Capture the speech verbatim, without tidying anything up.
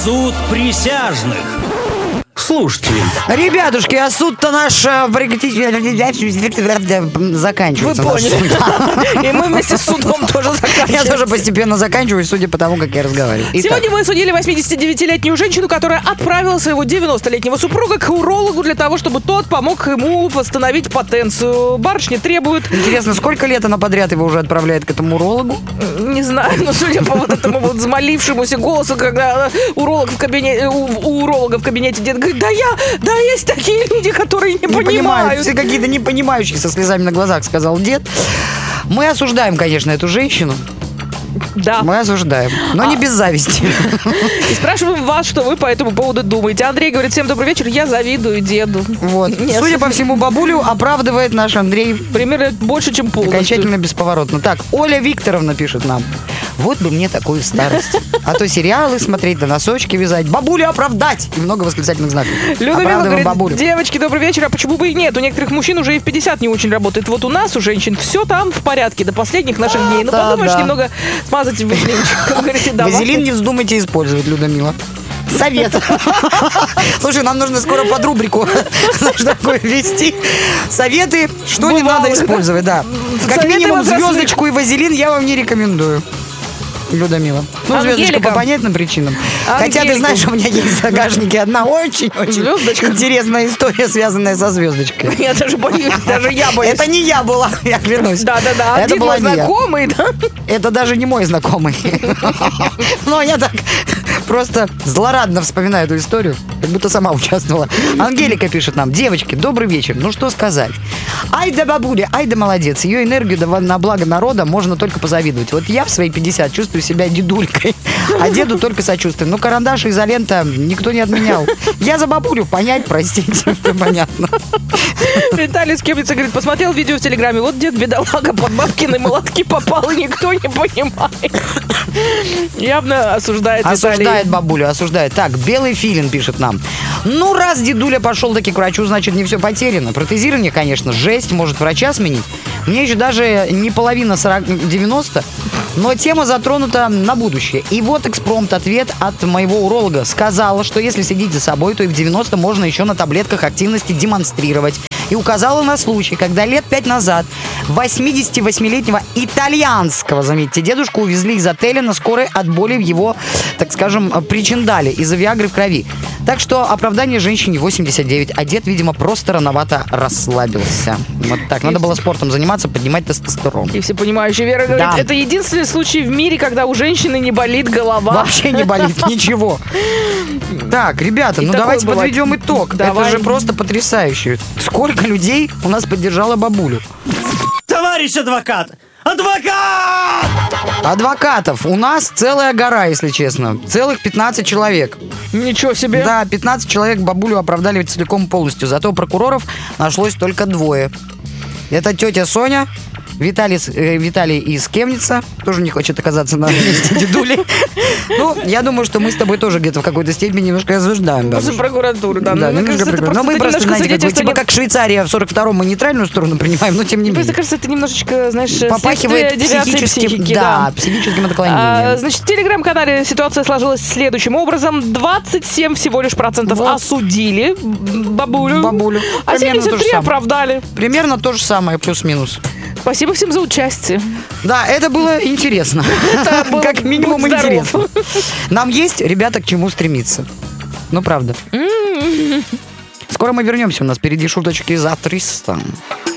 Суд присяжных. Слушайте. Ребятушки, а суд-то наш э, практически заканчивается. Вы поняли. И мы вместе с судом тоже заканчиваем. Я тоже постепенно заканчиваю, судя по тому, как я разговариваю. Итак. Сегодня мы судили восьмидесятидевятилетнюю женщину, которая отправила своего девяностолетнего супруга к урологу для того, чтобы тот помог ему восстановить потенцию. Барышня требует... Интересно, сколько лет она подряд его уже отправляет к этому урологу? Не знаю, но судя по вот этому вот взмолившемуся голосу, когда уролог в кабинете, у, у уролога в кабинете дед говорит, да я, да есть такие люди, которые не, Не понимают. понимают. Все какие-то непонимающие со слезами на глазах, сказал дед. Мы осуждаем, конечно, эту женщину. Да. Мы осуждаем, но а... не без зависти. И спрашиваем вас, что вы по этому поводу думаете. Андрей говорит, всем добрый вечер, я завидую деду. Вот. Нет. Судя по всему, бабулю оправдывает наш Андрей. Примерно больше, чем полностью. Окончательно бесповоротно. Так, Оля Викторовна пишет нам. Вот бы мне такую старость. А то сериалы смотреть, да носочки вязать. Бабулю оправдать! И много восклицательных знаков. Людмила говорит, бабулю. Девочки, добрый вечер. А почему бы и нет? У некоторых мужчин уже и в пятьдесят не очень работает. Вот у нас, у женщин, все там в порядке до последних наших дней. Ну, да, подумаешь, да. немного смазать вазелинчик. Как говорите, да. Вазелин не вздумайте использовать, Людмила. Совет. Слушай, нам нужно скоро под рубрику, знаешь, такое ввести. Советы, что не надо использовать, да. Как минимум звездочку и вазелин я вам не рекомендую. Людмила. Ну, звездочка по понятным причинам. Хотя, ты знаешь, у меня есть в загашнике одна очень-очень интересная история, связанная со звездочкой. Я даже боюсь, даже я боюсь. Это не я была, я клянусь. Да-да-да, это один была мой знакомый, да? Это даже не мой знакомый. Но я так просто злорадно вспоминаю эту историю, как будто сама участвовала. Ангелика пишет нам. Девочки, добрый вечер. Ну, что сказать. Ай да бабуля, ай да молодец. Ее энергию да на благо народа можно только позавидовать. Вот я в свои пятьдесят чувствую себя дедулькой, а деду только сочувствуем. Ну, карандаш и изолента никто не отменял. Я за бабулю, понять, простите, все понятно. Виталий Скемница говорит, посмотрел видео в Телеграме, вот дед бедолага под бабкины молотки попал, и никто не понимает. Явно осуждает Виталий. Осуждает бабулю, осуждает. Так, Белый Филин пишет нам. Ну, раз дедуля пошел таки к врачу, значит, не все потеряно. Протезирование, конечно, жесть, может врача сменить. Мне еще даже не половина девяносто, но тема затронута на будущее. И вот экспромт ответ от моего уролога. Сказала, что если следить за собой, то и в девяносто можно еще на таблетках активности демонстрировать. И указала на случай, когда лет пять назад восьмидесятивосьмилетнего итальянского, заметьте, дедушку увезли из отеля на скорой от боли в его, так скажем, причиндале из-за виагры в крови. Так что оправдание женщине восемьдесят девять, а дед, видимо, просто рановато расслабился. Вот так. Надо было спортом заниматься, поднимать тестостерон. И всепонимающая Вера говорит, Да. это единственный случай в мире, когда у женщины не болит голова. Вообще не болит, ничего. Так, ребята, И ну такое давайте бывает. подведем итог. Давай. Это же просто потрясающе. Сколько людей у нас поддержало бабулю? Товарищ адвокат! Адвокат! Адвокатов у нас целая гора, если честно. Целых пятнадцать человек. Ничего себе. Да, пятнадцать человек бабулю оправдали целиком полностью. Зато прокуроров нашлось только двое. Это тетя Соня, Виталий, э, Виталий из Кемница. Тоже не хочет оказаться на месте дедули. Ну, я думаю, что мы с тобой тоже где-то в какой-то степени немножко осуждаем. После прокуратуры, да. Да, Ну, мне немножко кажется, это прикольно. Но мы просто, просто, это знаете, как, бы, свидетельство типа не- как Швейцария в сорок втором мы нейтральную сторону принимаем, но тем не Мне менее. кажется, это немножечко, знаешь, Попахивает следствие девиации психическим, психики, да, да. психическим А, отклонением. значит, в телеграм-канале ситуация сложилась следующим образом. двадцать семь всего лишь процентов Вот. осудили бабулю, Бабулю. а Примерно то же семьдесят три самое. оправдали. Примерно то же самое, плюс-минус. Спасибо всем за участие. Да, это было интересно. Это было Как минимум будь здоров. интересно. Нам есть, ребята, к чему стремиться. Ну, правда. Скоро мы вернемся. У нас впереди шуточки за триста.